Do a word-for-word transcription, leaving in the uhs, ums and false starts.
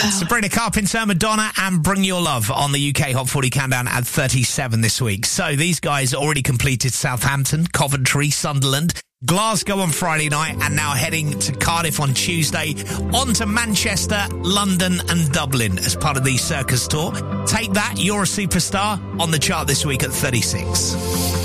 Sabrina Carpenter, Madonna, and Bring Your Love on the U K Hot forty Countdown at thirty-seven this week. So these guys already completed Southampton, Coventry, Sunderland, Glasgow on Friday night, and now heading to Cardiff on Tuesday, on to Manchester, London and Dublin as part of the Circus Tour. Take that, You're a Superstar, on the chart this week at thirty-six.